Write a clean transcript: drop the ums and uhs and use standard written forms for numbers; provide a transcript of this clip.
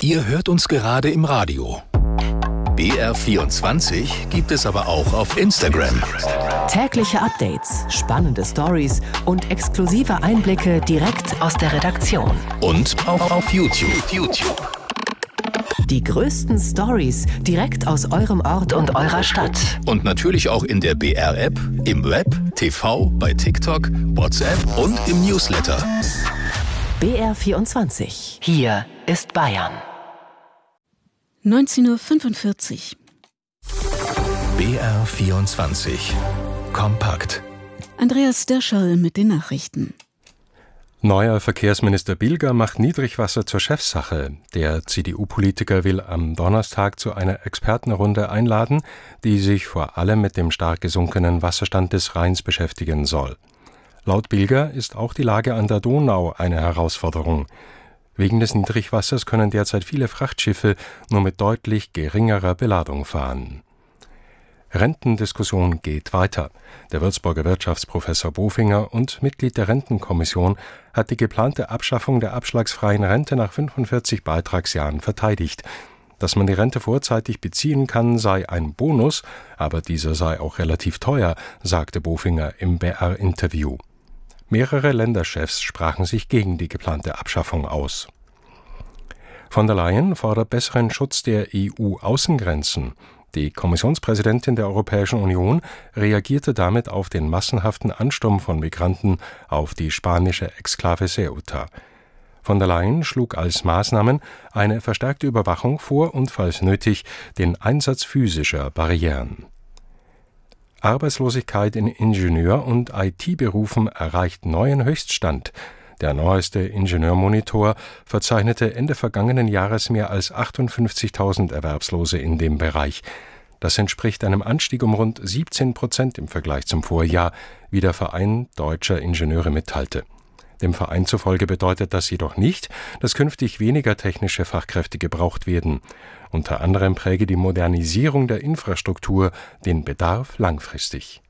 Ihr hört uns gerade im Radio. BR24 gibt es aber auch auf Instagram. Tägliche Updates, spannende Stories und exklusive Einblicke direkt aus der Redaktion. Und auch auf YouTube. Die größten Stories direkt aus eurem Ort und eurer Stadt. Und natürlich auch in der BR-App, im Web, TV, bei TikTok, WhatsApp und im Newsletter. BR24. Hier ist Bayern. 19:45 Uhr. BR24. Kompakt. Andreas Derscherl mit den Nachrichten. Neuer Verkehrsminister Bilger macht Niedrigwasser zur Chefsache. Der CDU-Politiker will am Donnerstag zu einer Expertenrunde einladen, die sich vor allem mit dem stark gesunkenen Wasserstand des Rheins beschäftigen soll. Laut Bilger ist auch die Lage an der Donau eine Herausforderung. Wegen des Niedrigwassers können derzeit viele Frachtschiffe nur mit deutlich geringerer Beladung fahren. Rentendiskussion geht weiter. Der Würzburger Wirtschaftsprofessor Bofinger und Mitglied der Rentenkommission hat die geplante Abschaffung der abschlagsfreien Rente nach 45 Beitragsjahren verteidigt. Dass man die Rente vorzeitig beziehen kann, sei ein Bonus, aber dieser sei auch relativ teuer, sagte Bofinger im BR-Interview. Mehrere Länderchefs sprachen sich gegen die geplante Abschaffung aus. Von der Leyen fordert besseren Schutz der EU-Außengrenzen. Die Kommissionspräsidentin der Europäischen Union reagierte damit auf den massenhaften Ansturm von Migranten auf die spanische Exklave Ceuta. Von der Leyen schlug als Maßnahmen eine verstärkte Überwachung vor und, falls nötig, den Einsatz physischer Barrieren. Arbeitslosigkeit in Ingenieur- und IT-Berufen erreicht neuen Höchststand. Der neueste Ingenieurmonitor verzeichnete Ende vergangenen Jahres mehr als 58.000 Erwerbslose in dem Bereich. Das entspricht einem Anstieg um rund 17% im Vergleich zum Vorjahr, wie der Verein Deutscher Ingenieure mitteilte. Dem Verein zufolge bedeutet das jedoch nicht, dass künftig weniger technische Fachkräfte gebraucht werden. Unter anderem präge die Modernisierung der Infrastruktur den Bedarf langfristig.